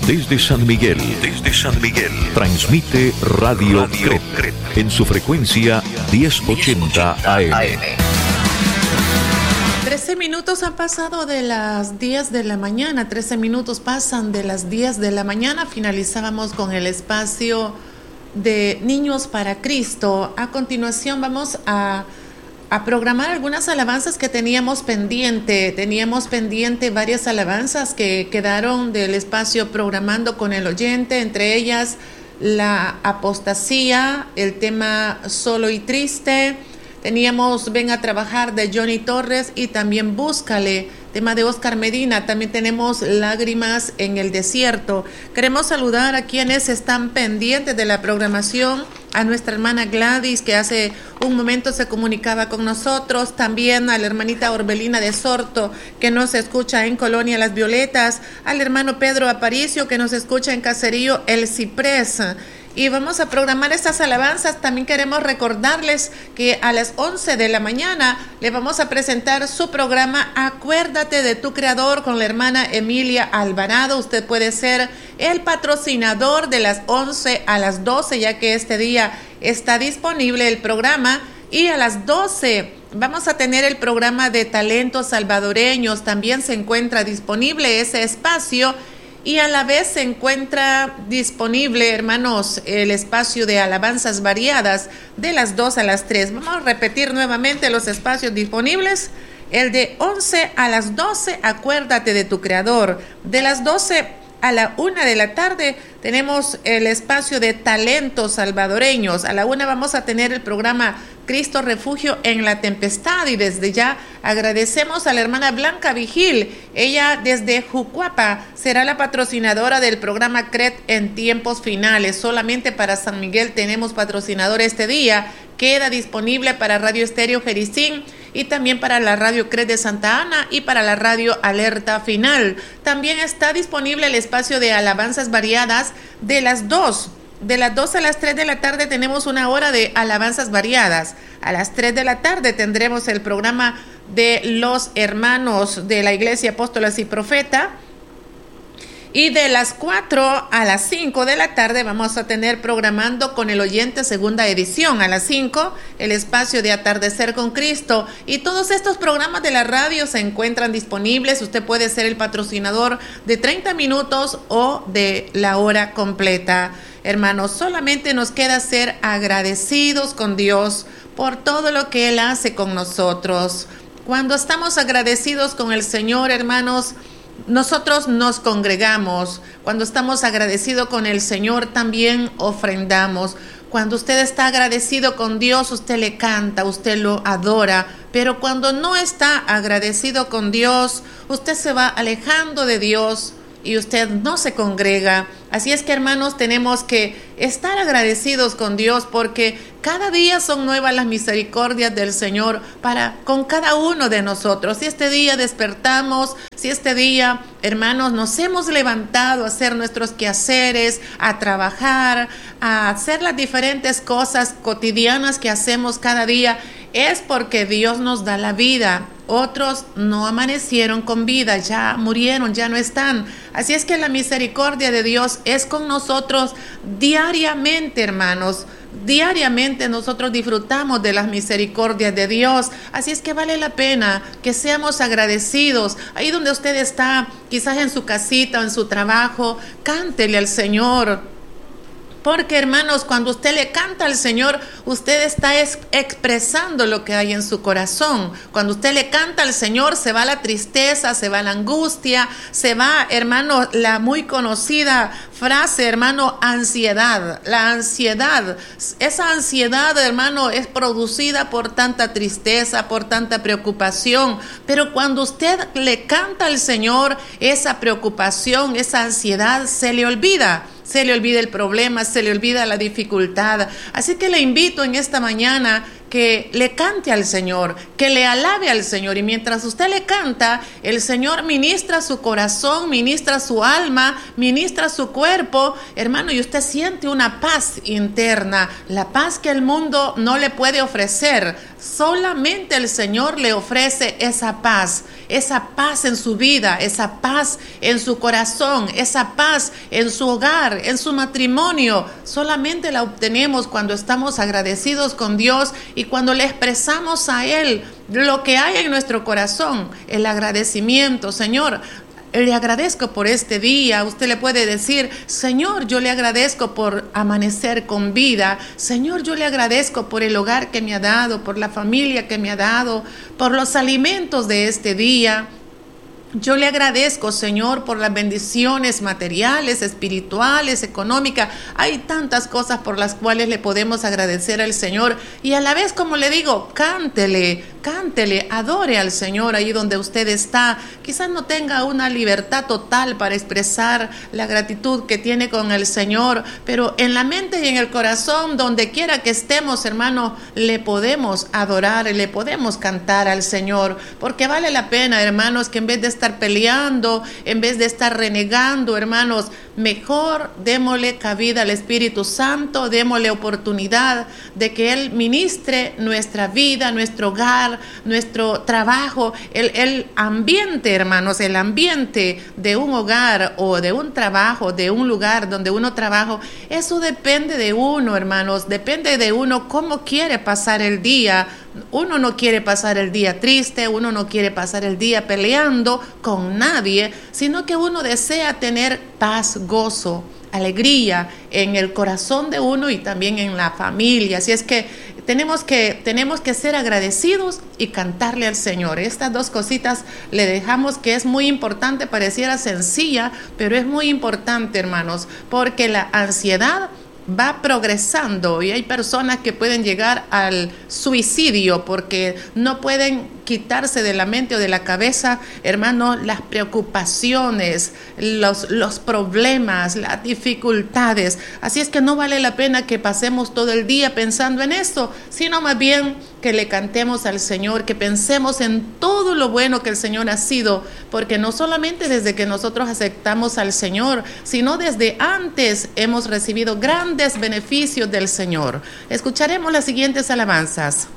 Desde San Miguel, transmite Radio Cret en su frecuencia 1080 AM. 13 minutos han pasado de las 10 de la mañana, 13 minutos pasan de las 10 de la mañana. Finalizábamos con el espacio de Niños para Cristo. A continuación vamos a programar algunas alabanzas que teníamos pendiente. Teníamos pendiente varias alabanzas que quedaron del espacio Programando con el Oyente, entre ellas la apostasía, el tema Solo y Triste. Teníamos Ven a Trabajar de Johnny Torres y también Búscale, tema de Oscar Medina. También tenemos Lágrimas en el Desierto. Queremos saludar a quienes están pendientes de la programación, a nuestra hermana Gladys, que hace un momento se comunicaba con nosotros, también a la hermanita Orbelina de Sorto, que nos escucha en Colonia Las Violetas, al hermano Pedro Aparicio, que nos escucha en Caserío El Ciprés. Y vamos a programar estas alabanzas. También queremos recordarles que a las 11 de la mañana le vamos a presentar su programa Acuérdate de tu Creador con la hermana Emilia Alvarado. Usted puede ser el patrocinador de las 11 a las 12, ya que este día está disponible el programa. Y a las 12 vamos a tener el programa de talentos salvadoreños. También se encuentra disponible ese espacio. Y a la vez se encuentra disponible, hermanos, el espacio de alabanzas variadas de las 2 a las 3. Vamos a repetir nuevamente los espacios disponibles. El de 11 a las 12, Acuérdate de tu Creador. De las 12 a la 1 de la tarde tenemos el espacio de talentos salvadoreños. A la 1 vamos a tener el programa Cristo Refugio en la Tempestad, y desde ya agradecemos a la hermana Blanca Vigil. Ella desde Jucuapa será la patrocinadora del programa CRET en tiempos finales. Solamente para San Miguel tenemos patrocinador este día. Queda disponible para Radio Estéreo Jericín y también para la Radio CRET de Santa Ana y para la Radio Alerta Final. También está disponible el espacio de alabanzas variadas de las 2. De las 2 a las 3 de la tarde tenemos una hora de alabanzas variadas. A las 3 de la tarde tendremos el programa de los hermanos de la Iglesia Apóstoles y Profeta. Y de las 4 a las 5 de la tarde vamos a tener Programando con el Oyente, segunda edición. A las 5, el espacio de Atardecer con Cristo. Y todos estos programas de la radio se encuentran disponibles. Usted puede ser el patrocinador de 30 minutos o de la hora completa. Hermanos, solamente nos queda ser agradecidos con Dios por todo lo que Él hace con nosotros. Cuando estamos agradecidos con el Señor, hermanos, nosotros nos congregamos. Cuando estamos agradecidos con el Señor, también ofrendamos. Cuando usted está agradecido con Dios, usted le canta, usted lo adora. Pero cuando no está agradecido con Dios, usted se va alejando de Dios y usted no se congrega. Así es que, hermanos, tenemos que estar agradecidos con Dios, porque cada día son nuevas las misericordias del Señor con cada uno de nosotros. Si este día despertamos, si este día, hermanos, nos hemos levantado a hacer nuestros quehaceres, a trabajar, a hacer las diferentes cosas cotidianas que hacemos cada día, es porque Dios nos da la vida. Otros no amanecieron con vida, ya murieron, ya no están. Así es que la misericordia de Dios es con nosotros diariamente, hermanos. Diariamente nosotros disfrutamos de las misericordias de Dios. Así es que vale la pena que seamos agradecidos. Ahí donde usted está, quizás en su casita o en su trabajo, cántele al Señor. Porque, hermanos, cuando usted le canta al Señor, usted está expresando lo que hay en su corazón. Cuando usted le canta al Señor, se va la tristeza, se va la angustia, se va, hermano, la muy conocida frase, hermano, ansiedad. La ansiedad, esa ansiedad, hermano, es producida por tanta tristeza, por tanta preocupación. Pero cuando usted le canta al Señor, esa preocupación, esa ansiedad se le olvida. Se le olvida el problema, se le olvida la dificultad. Así que le invito en esta mañana que le cante al Señor, que le alabe al Señor. Y mientras usted le canta, el Señor ministra su corazón, ministra su alma, ministra su cuerpo, hermano, y usted siente una paz interna, la paz que el mundo no le puede ofrecer. Solamente el Señor le ofrece esa paz. esa paz en su vida, esa paz en su corazón, esa paz en su hogar, en su matrimonio. Solamente la obtenemos cuando estamos agradecidos con Dios y cuando le expresamos a Él lo que hay en nuestro corazón, el agradecimiento. Señor, le agradezco por este día. Usted le puede decir: Señor, yo le agradezco por amanecer con vida. Señor, yo le agradezco por el hogar que me ha dado, por la familia que me ha dado, por los alimentos de este día. Yo le agradezco, Señor, por las bendiciones materiales, espirituales, económicas. Hay tantas cosas por las cuales le podemos agradecer al Señor. Y a la vez, como le digo, cántele, adore al Señor ahí donde usted está. Quizás no tenga una libertad total para expresar la gratitud que tiene con el Señor, pero en la mente y en el corazón, donde quiera que estemos, hermano, le podemos adorar, le podemos cantar al Señor, porque vale la pena, hermanos, que en vez de estar peleando, en vez de estar renegando, hermanos, mejor démosle cabida al Espíritu Santo, démosle oportunidad de que Él ministre nuestra vida, nuestro hogar, nuestro trabajo, el ambiente, hermanos, el ambiente de un hogar o de un trabajo, de un lugar donde uno trabaja. Eso depende de uno, hermanos, depende de uno cómo quiere pasar el día. Uno no quiere pasar el día triste, uno no quiere pasar el día peleando con nadie, sino que uno desea tener paz, gozo, alegría en el corazón de uno y también en la familia. Así es que tenemos que ser agradecidos y cantarle al Señor. Estas dos cositas le dejamos, que es muy importante, pareciera sencilla, pero es muy importante, hermanos, porque la ansiedad va progresando y hay personas que pueden llegar al suicidio porque no pueden quitarse de la mente o de la cabeza, hermano, las preocupaciones, los problemas, las dificultades. Así es que no vale la pena que pasemos todo el día pensando en esto, sino más bien que le cantemos al Señor, que pensemos en todo lo bueno que el Señor ha sido, porque no solamente desde que nosotros aceptamos al Señor, sino desde antes hemos recibido grandes beneficios del Señor. Escucharemos las siguientes alabanzas.